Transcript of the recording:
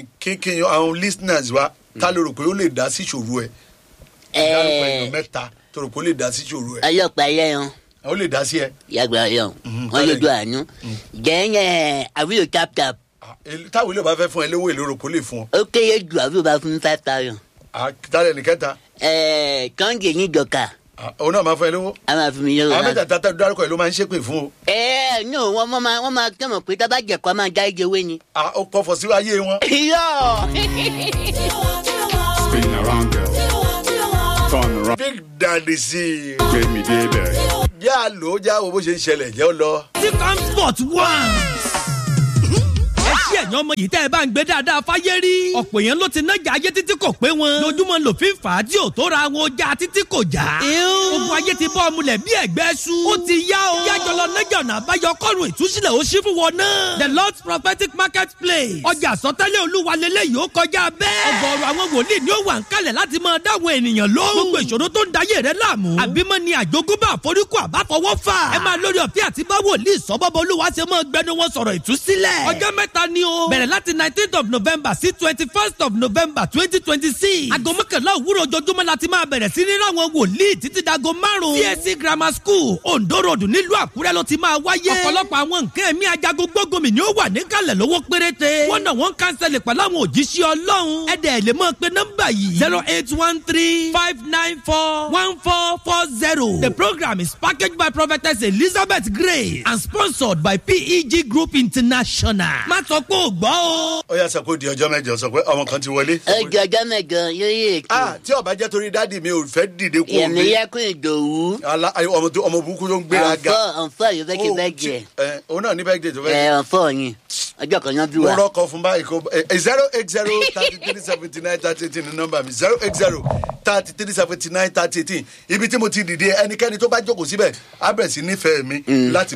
kíkín àwọn listeners wa ká ló rò pé ó lè dá sí ìṣòro ẹ̀. dárúkọ èèyàn mẹ́ta tó rò pé ó lè dá sí ìṣòro ẹ̀. ọlọ́pàá ẹlẹ́ran. ó lè dá sí ẹ. yàgbà ẹlẹ́ran wọ́n lójú àánú. jẹ́yìn àwílò tap-tap. táwọn ilé bá fẹ́ fún ẹ lówó èlò rò kó lè fún ọ. ó kéré jù àwílò bá fún 5,000. tálẹ̀ ní kẹta. kọ́ńgè ní ìjọka. òun náà máa fún ẹ lówó. a máa fi mi lówó. àwọn mẹ́ta tá dárúkọ ẹ ló máa ń ṣépè fún o. no wọ́n máa tẹ̀mọ̀ pé tábà jẹ̀kọ́ máa já igi owó ni. ó kọ́ fọ sí ayé wọn. Spin around, girl. Turn around. Big Daddy sí. Make me day there. yá lò ó já wo bó ṣe ń ṣẹlẹ̀ jẹ́ ó lọ. Transport One. ẹ ṣí ẹ̀yàn ọmọ yìí tẹ́ ẹ bá ń gbé dáadáa fáyé rí. ọ̀pọ̀ èèyàn ló ti nájà ayé títí kò pé wọn. lójúmọ́ lòfin fà á tí ò tó ra wọn ọjà títí kò já. ogun ayé ti bọ́ ọmúlẹ̀ bí ẹ̀gbẹ́ ṣu. ó ti yá o. yájọ lọ nájà ọ̀nà àbáyọ kọ́run ìtúsílẹ̀ ó ṣí fún wọn náà. The Lord's Prophetic Market Place. ọjà àsọtẹ́lẹ̀ olúwa lélẹ́yìí ó kọjá bẹ́ẹ̀. ọ̀gọ̀ọ̀rọ̀ àwọn wòlíì ni ó wà ń kalẹ̀ láti máa dáwọn ènìyàn lóhùn. gbogbo ìṣòro tó ń dayé rẹ láàmú. àbímọ ni àjogúnbá àforúkọ àbáfọwọ́ fà. ẹ máa lórí ọ̀fẹ́ àti bá wòlíì sọ́bọ́bọ́ olúwa ṣe máa gbẹnu wọn sọ̀rọ̀ ìtúsílẹ̀. ọjọ́ mẹ́ta ni o. bẹ̀rẹ̀ láti 19th of November sí 21st of November 2026. aago mọ́kànlá òwúrọ̀ ojoojúmọ́ la ti máa bẹ̀rẹ̀ sí ní ráwọn wòlíì títí dago márùn-ún. CSC Grammar School Ondo Road nílùú Àkúrẹ́ ló ti máa wáyé. ọ̀pọ̀lọpọ̀ àwọn nǹkan ẹ̀mí ajagun gbógunmi ni ó wà níkàlẹ̀ lówó péréte. wọ́n náà wọ́n kánsẹ́lì pẹ̀lú àwọn òjíṣẹ́ Ọlọ́run. ẹ̀dẹ̀ lè máa pe nọ́mbà yìí 0813-594-1440. The program is packaged by Prophetess Elizabeth Grace and sponsored by PEG Group International. má sọ pé ò gbọ́ o. ó yà sọ pé ó di ọjọ́ mẹ́jọ sọ pé ọmọ kan ti wọlé. ọjọ́ mẹ́jọ yóò èkó. tí ó bá jẹ́ torí dáàdi mi ò fẹ́ dìde kú yẹmi yẹkùn ìdòwú. ọmọ burúkú ló ń gbéra ga. ọ̀nfọ̀ yóò fẹ́ kí bẹ́ẹ̀ jẹ. òun náà ní bẹ́ẹ̀ jẹ tó fẹ́ jẹ. ọ̀nfọ̀ yín ọjọ́ kan yán bí wa. mo rọ́kọ̀ fún báyìí kó 08033793018 ní nọ́mbà mi 08033793018 ibi tí mo ti dìde ẹnikẹ́ni tó bá jókòó síbẹ̀ á bẹ̀rẹ̀ sí nífẹ̀ẹ́ mi láti